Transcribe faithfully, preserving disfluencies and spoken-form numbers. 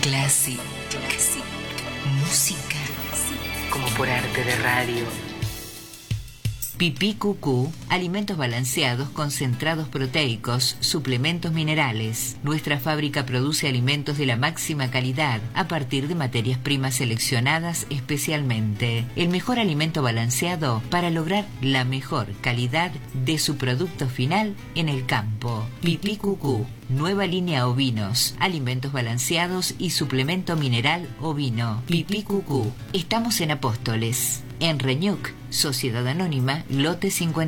Classic. Classic. Música como por arte de radio. Pipí Cucú, alimentos balanceados, concentrados proteicos, suplementos minerales. Nuestra fábrica produce alimentos de la máxima calidad a partir de materias primas seleccionadas especialmente. El mejor alimento balanceado para lograr la mejor calidad de su producto final en el campo. Pipí Cucú, nueva línea ovinos, alimentos balanceados y suplemento mineral ovino. Pipí Cucú. Estamos en Apóstoles, en Reñuc, Sociedad Anónima, lote cincuenta.